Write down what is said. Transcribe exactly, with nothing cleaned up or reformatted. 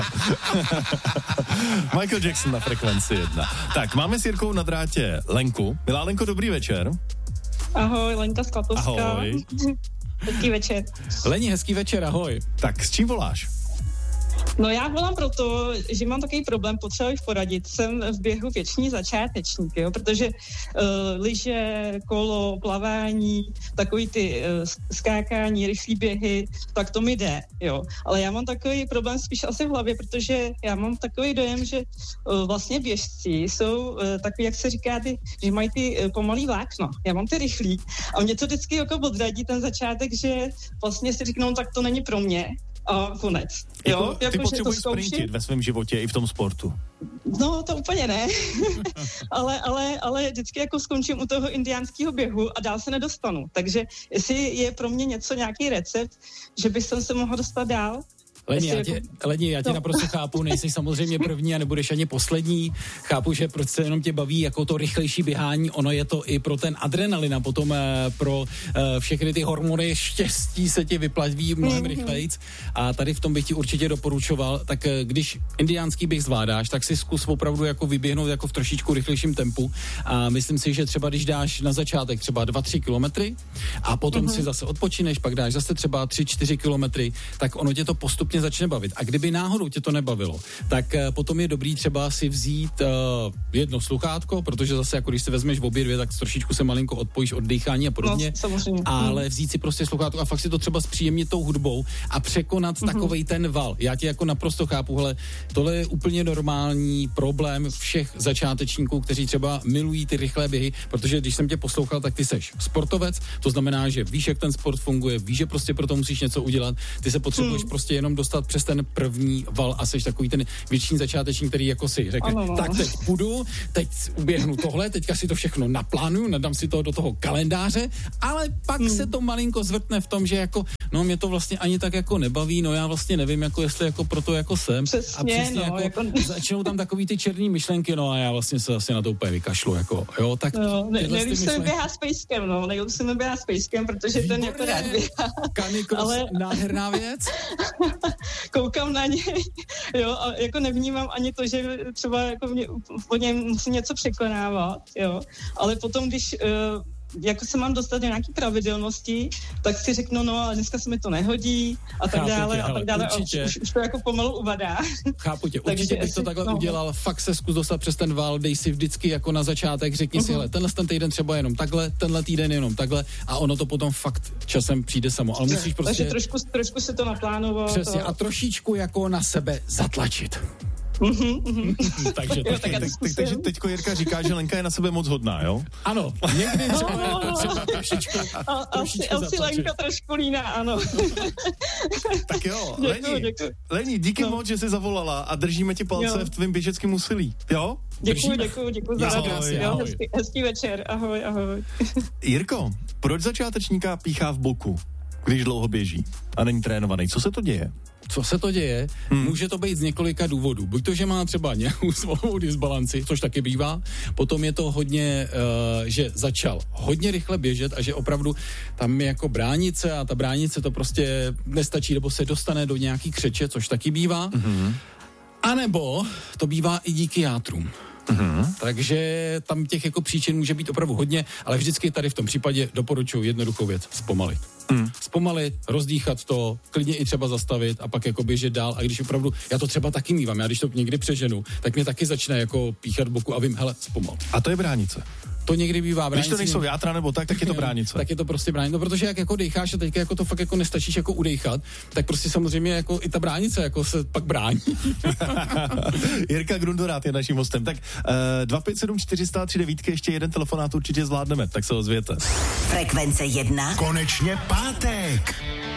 Michael Jackson na Frekvenci jedna. Tak, máme s Jirkou na drátě Lenku. Milá Lenko, dobrý večer. Ahoj, Lenka z Klatovska. Ahoj. Hezký večer. Leni, hezký večer, ahoj. Tak, s čím voláš? No já volám proto, že mám takový problém, potřebuji poradit. Jsem v běhu věčný začátečník, jo, protože uh, lyže, kolo, plavání, takový ty uh, skákání, rychlý běhy, tak to mi jde, jo. Ale já mám takový problém spíš asi v hlavě, protože já mám takový dojem, že uh, vlastně běžci jsou uh, takový, jak se říká, ty, že mají ty uh, pomalý vlákna. Já mám ty rychlý a mě to vždycky jako odradí ten začátek, že vlastně si říknou, tak to není pro mě. A konec. Jako, jo, ty jako, potřebuješ sprintit ve svém životě i v tom sportu. No, to úplně ne. ale, ale, ale vždycky jako skončím u toho indiánského běhu a dál se nedostanu. Takže jestli je pro mě něco, nějaký recept, že bych se mohla dostat dál. Leni, já jako... tě, Leni, já tě no. naprosto chápu, nejsi samozřejmě první a nebudeš ani poslední. Chápu, že prostě jenom tě baví jako to rychlejší běhání, ono je to i pro ten adrenalin a potom eh, pro eh, všechny ty hormony štěstí se ti vyplaví mnohem mm-hmm. rychlejc. A tady v tom bych ti určitě doporučoval, tak eh, když indiánský běh zvládáš, tak si zkus opravdu jako vyběhnout jako v trošičku rychlejším tempu a myslím si, že třeba když dáš na začátek třeba dva tři kilometry a potom mm-hmm. si zase odpočineš, pak dáš zase třeba tři čtyři kilometry, tak ono tě to postupně začne bavit. A kdyby náhodou tě to nebavilo, tak uh, potom je dobrý třeba si vzít uh, jedno sluchátko, protože zase jako když si vezmeš v obě dvě, tak trošičku se malinko odpojíš od dýchání a podobně. No, ale vzít si prostě sluchátko a fakt si to třeba zpříjemnit tou hudbou a překonat mm-hmm. takovej ten val. Já tě jako naprosto chápu, hele, tohle je úplně normální problém všech začátečníků, kteří třeba milují ty rychlé běhy, protože když jsem tě poslouchal, tak ty seš sportovec, to znamená, že víš, jak ten sport funguje, víš, že prostě pro to musíš něco udělat, ty se potřebuješ mm. prostě jenom dostat přes ten první val a seš takový ten větší začátečník, který jako si řekne, ano, no. tak teď půjdu, teď uběhnu tohle, teďka si to všechno naplánuju, nadám si to do toho kalendáře, ale pak hmm. se to malinko zvrtne v tom, že jako, no mě to vlastně ani tak jako nebaví, no já vlastně nevím, jako jestli jako proto jako jsem. Přesně, a přesně no, jako, jako... začnou tam takový ty černý myšlenky, no a já vlastně se asi na to úplně vykašlu, jako, jo, tak. No, ne, nejlíp myšlenky... se mi běhá s pejskem, no, nejlíp se mi běhá s pejskem, protože ten jako rád běhá. Canicross, ale... nádherná věc. Koukám na něj, jo, a jako nevnímám ani to, že třeba jako mě, po něm musím něco překonávat, jo, ale potom, když uh, jako se mám dostat do nějaký pravidelnosti, tak si řeknu, no a dneska se mi to nehodí a tak Chápu dále tě, a tak dále určitě. a už, už to jako pomalu uvadá. Chápu tě, určitě Takže bych jestli, to takhle no. udělal, fakt se zkus dostat přes ten val, dej si vždycky jako na začátek, řekni uh-huh. si, hele, tenhle ten týden třeba jenom takhle, tenhle týden jenom takhle a ono to potom fakt časem přijde samo, ale musíš prostě... Takže trošku, trošku si to naplánovat. Přesně, a trošičku jako na sebe zatlačit. Mm-hmm, mm-hmm. takže jo, tak tak, tak, takže teďko Jirka říká, že Lenka je na sebe moc hodná, jo? Ano, někdy třeba, no, no, no. třeba trošičku, a, trošičku asi Lenka trošku líná, ano. Tak jo, děkuju, Leni, děkuju. Leni, díky no. moc, že jsi zavolala a držíme ti palce jo. v tvým běžeckém úsilí, jo? Děkuju, děkuju, děkuju za radost. Ahoj. Hezký, hezký večer, ahoj, ahoj. Jirko, proč začátečníka píchá v boku, když dlouho běží a není trénovaný? Co se to děje? Co se to děje? Hmm. Může to být z několika důvodů. Buď to, že má třeba nějakou svalovou disbalanci, což taky bývá, potom je to hodně, uh, že začal hodně rychle běžet a že opravdu tam je jako bránice a ta bránice to prostě nestačí, nebo se dostane do nějaký křeče, což taky bývá. Hmm. A nebo to bývá i díky játrům. Mm-hmm. Takže tam těch jako příčin může být opravdu hodně, ale vždycky tady v tom případě doporučuji jednoduchou věc, zpomalit. Mm. Zpomalit, rozdýchat to, klidně i třeba zastavit a pak jako běžet dál a když opravdu, já to třeba taky mívám, já když to někdy přeženu, tak mě taky začne jako píchat boku a vím, hele, zpomal. A to je bránice. To někdy bývá bránice. Když to nejsou játra nebo tak, tak je to bránice. Tak je to prostě bránice, no protože jak jako dejcháš a teďka jako to fakt jako nestačíš jako udejchat, tak prostě samozřejmě jako i ta bránice jako se pak brání. Jirka Grundorát je naším hostem. Tak uh, dva pět sedm čtyři nula tři devět, ještě jeden telefonát určitě zvládneme, tak se ozvěte. Frekvence jedna. Konečně pátek.